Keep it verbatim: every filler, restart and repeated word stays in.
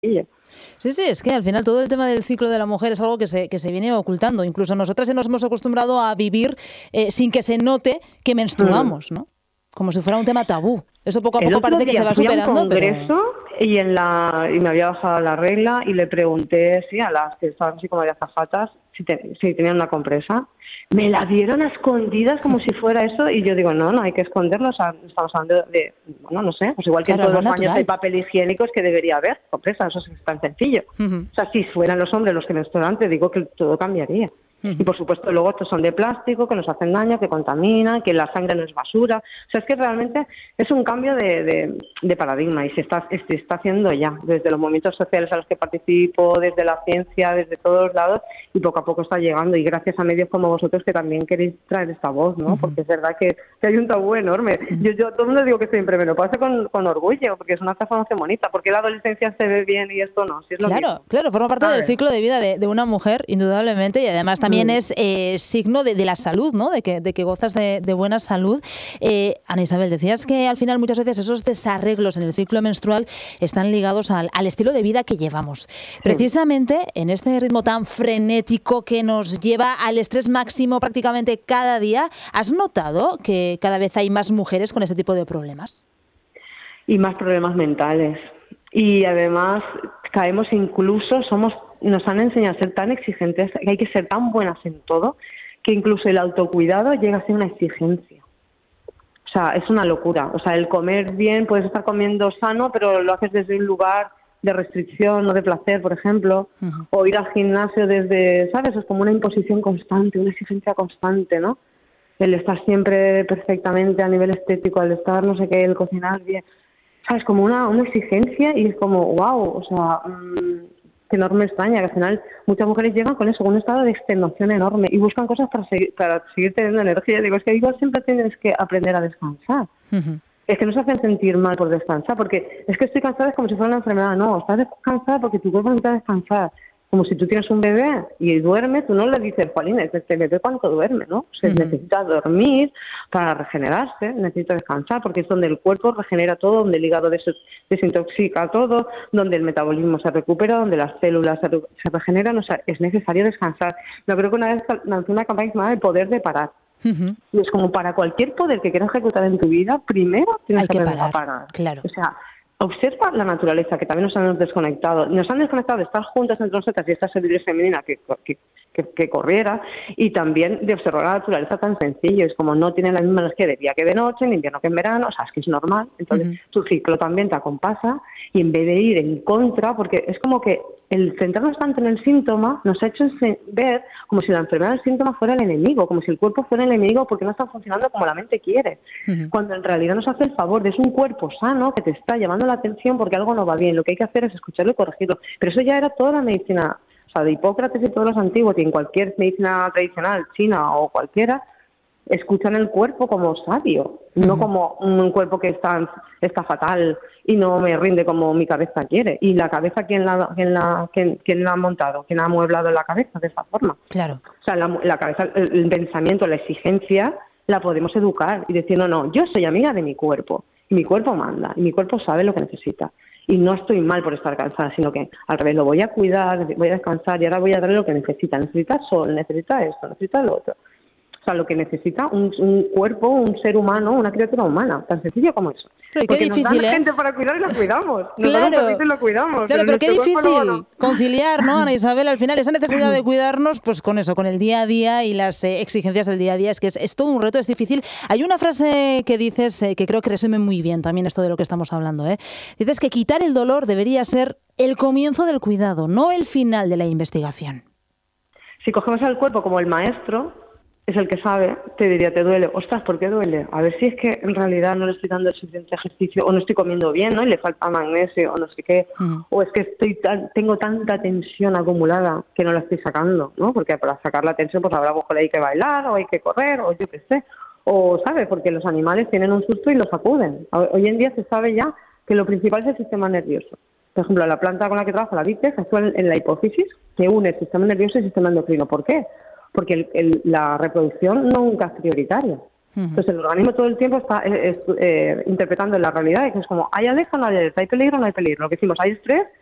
Sí, sí, es que al final todo el tema del ciclo de la mujer es algo que se, que se viene ocultando. Incluso nosotras nos hemos acostumbrado a vivir eh, sin que se note que menstruamos, ¿no? Como si fuera un tema tabú. Eso poco a El poco otro parece que se día va fui a un superando, congreso pero... y en la y me había bajado la regla y le pregunté, sí, a las que estaban así como de azafatas, si, te, si tenían una compresa. Me la dieron a escondidas como si fuera eso y yo digo, no, no hay que esconderlo, o sea, estamos hablando de, bueno, no sé, pues igual que Claro, en todos algo los baños natural. hay papel higiénico, es que debería haber compresas, eso es tan sencillo. Uh-huh. O sea, si fueran los hombres los que menstruan, te digo que todo cambiaría. Uh-huh. Y por supuesto luego estos son de plástico, que nos hacen daño, que contaminan, que la sangre no es basura. O sea, es que realmente es un cambio de, de, de paradigma y se está, se está haciendo ya, desde los movimientos sociales a los que participo, desde la ciencia, desde todos los lados, y poco a poco está llegando. Y gracias a medios como vosotros que también queréis traer esta voz, ¿no? Uh-huh. Porque es verdad que, que hay un tabú enorme. Uh-huh. Yo, yo a todo el mundo digo que estoy en premenopausia con, con orgullo, porque es una transformación bonita, porque la adolescencia se ve bien y esto no. Si es lo claro, mismo. claro, forma parte del ciclo de vida de, de una mujer, indudablemente, y además también también es eh, signo de, de la salud, ¿no? De que, de que gozas de, de buena salud. Eh, Ana Isabel, decías que al final muchas veces esos desarreglos en el ciclo menstrual están ligados al, al estilo de vida que llevamos. Sí. Precisamente en este ritmo tan frenético que nos lleva al estrés máximo prácticamente cada día, ¿has notado que cada vez hay más mujeres con ese tipo de problemas? Y más problemas mentales. Y además caemos incluso, somos nos han enseñado a ser tan exigentes, que hay que ser tan buenas en todo, que incluso el autocuidado llega a ser una exigencia. O sea, es una locura. O sea, el comer bien, puedes estar comiendo sano, pero lo haces desde un lugar de restricción o de placer, por ejemplo, uh-huh. o ir al gimnasio desde, ¿sabes? Es como una imposición constante, una exigencia constante, ¿no? El estar siempre perfectamente a nivel estético, el estar no sé qué, el cocinar bien, ¿sabes? Como una, una exigencia y es como, wow, o sea... Mmm, que no me extraña, que al final muchas mujeres llegan con eso, con un estado de extenuación enorme y buscan cosas para seguir, para seguir teniendo energía. Digo, es que igual siempre tienes que aprender a descansar. Uh-huh. Es que no se hacen sentir mal por descansar, porque es que estoy cansada es como si fuera una enfermedad. No, estás cansada porque tu cuerpo necesita descansar. Como si tú tienes un bebé y duerme, tú no le dices, Jolines, este bebé cuánto duerme, ¿no? O sea, uh-huh. necesita dormir para regenerarse, necesita descansar, porque es donde el cuerpo regenera todo, donde el hígado des- desintoxica todo, donde el metabolismo se recupera, donde las células se, re- se regeneran, o sea, es necesario descansar. Yo creo que una vez lancé una campaña llamada El Poder de Parar. Uh-huh. Y es como para cualquier poder que quieras ejecutar en tu vida, primero tienes Hay que que aprender parar, a parar. Claro. O sea, observa la naturaleza, que también nos han desconectado. Nos han desconectado de estar juntas entre nosotras y esta sabiduría femenina que, que, que, que corriera, y también de observar la naturaleza tan sencillo. Es como no tiene la misma energía de día que de noche, en invierno que en verano, o sea, es que es normal. Entonces, uh-huh. tu ciclo también te acompasa, y en vez de ir en contra, porque es como que el centrarnos tanto en el síntoma nos ha hecho ver como si la enfermedad del síntoma fuera el enemigo, como si el cuerpo fuera el enemigo porque no está funcionando como la mente quiere. Uh-huh. Cuando en realidad nos hace el favor de es un cuerpo sano que te está llamando la atención porque algo no va bien. Lo que hay que hacer es escucharlo y corregirlo. Pero eso ya era toda la medicina, o sea, de Hipócrates y todos los antiguos, y en cualquier medicina tradicional, china o cualquiera, escuchan el cuerpo como sabio, uh-huh. no como un cuerpo que está, está fatal y no me rinde como mi cabeza quiere. Y la cabeza, ¿quién la, quién la, quién, quién la ha montado? ¿Quién ha amueblado la cabeza de esa forma? Claro. O sea, la, la cabeza, el, el pensamiento, la exigencia, la podemos educar y decir, no, no, yo soy amiga de mi cuerpo, y mi cuerpo manda, y mi cuerpo sabe lo que necesita. Y no estoy mal por estar cansada, sino que al revés, lo voy a cuidar, voy a descansar y ahora voy a darle lo que necesita. Necesita sol, necesita esto, necesita lo otro. O sea, lo que necesita un, un cuerpo, un ser humano, una criatura humana, tan sencillo como eso. Pero porque qué nos difícil, dan ¿eh? gente para cuidar y la cuidamos. Nos claro, dan un perrito y lo cuidamos. Claro, pero, pero qué difícil no. conciliar, ¿no, Ana Isabel? Al final, esa necesidad de cuidarnos, pues con eso, con el día a día y las eh, exigencias del día a día, es que es, es todo un reto, es difícil. Hay una frase que dices eh, que creo que resume muy bien también esto de lo que estamos hablando, ¿eh? Dices que quitar el dolor debería ser el comienzo del cuidado, no el final de la investigación. Si cogemos al cuerpo como el maestro, es el que sabe, te diría, te duele. Ostras, ¿por qué duele? A ver si es que en realidad no le estoy dando el suficiente ejercicio, o no estoy comiendo bien, ¿no? Y le falta magnesio, o no sé qué. Uh-huh. O es que estoy tan, tengo tanta tensión acumulada que no la estoy sacando, ¿no? Porque para sacar la tensión, pues habrá mejor hay que bailar, o hay que correr, o yo qué sé. O, ¿sabes? Porque los animales tienen un susto y lo sacuden. Hoy en día se sabe ya que lo principal es el sistema nervioso. Por ejemplo, la planta con la que trabajo, la vítex, actúa en la hipófisis, que une el sistema nervioso y el sistema endocrino. ¿Por qué? Porque el, el, la reproducción nunca es prioritaria. Uh-huh. Entonces el organismo todo el tiempo está eh, eh, interpretando la realidad, que es como, ¿hay alerta o no hay alerta? ¿Hay peligro o no hay peligro? Lo que decimos, ¿hay estrés?